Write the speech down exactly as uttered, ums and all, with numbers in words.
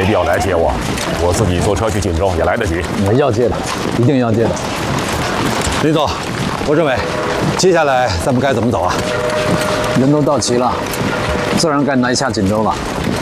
没必要来接我，我自己坐车去锦州也来得及。 要接的，一定要接的。 林总，我认为接下来咱们该怎么走啊？ 人都到齐了，自然该南下锦州了。